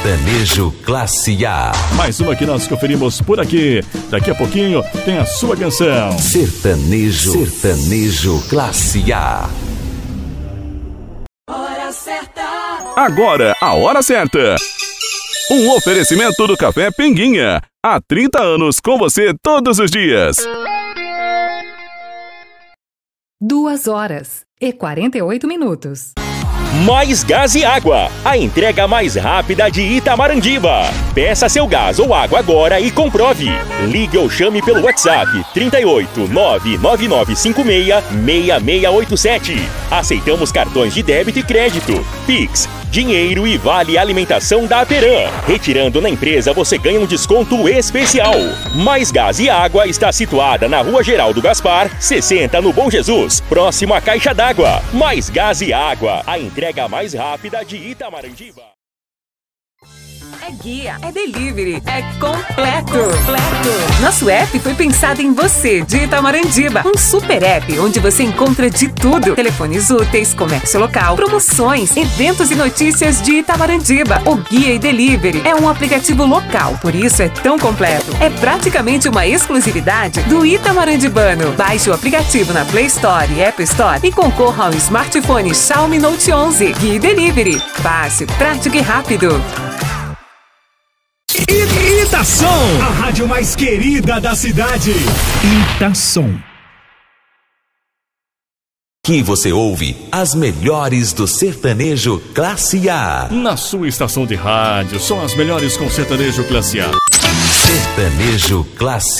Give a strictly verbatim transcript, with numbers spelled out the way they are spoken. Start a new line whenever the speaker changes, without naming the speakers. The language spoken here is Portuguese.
Sertanejo Classe A.
Mais uma que nós conferimos por aqui. Daqui a pouquinho tem a sua canção.
Sertanejo, Sertanejo Classe A.
Hora certa.
Agora, a hora certa. Um oferecimento do Café Pinguinha. Há trinta anos com você todos os dias.
Duas horas e quarenta e oito minutos.
Mais Gás e Água, a entrega mais rápida de Itamarandiba. Peça seu gás ou água agora e comprove. Ligue ou chame pelo WhatsApp trinta e oito, nove nove nove cinco seis, seis seis oito sete. Aceitamos cartões de débito e crédito, Pix, dinheiro e vale alimentação da Aperam. Retirando na empresa você ganha um desconto especial. Mais Gás e Água está situada na Rua Geraldo Gaspar, sessenta no Bom Jesus, próximo à Caixa d'Água. Mais Gás e Água, a entrega mais rápida de Itamarandiba.
É guia, é delivery, é completo. completo. Nosso app foi pensado em você, de Itamarandiba. Um super app onde você encontra de tudo. Telefones úteis, comércio local, promoções, eventos e notícias de Itamarandiba. O Guia e Delivery é um aplicativo local, por isso é tão completo. É praticamente uma exclusividade do Itamarandibano. Baixe o aplicativo na Play Store e App Store e concorra ao smartphone Xiaomi Note onze. Guia e Delivery. Fácil, prático e rápido.
Itação, a rádio mais querida da cidade. Itação.
Que você ouve as melhores do sertanejo Classe A.
Na sua estação de rádio, são as melhores com sertanejo Classe A.
Sertanejo Classe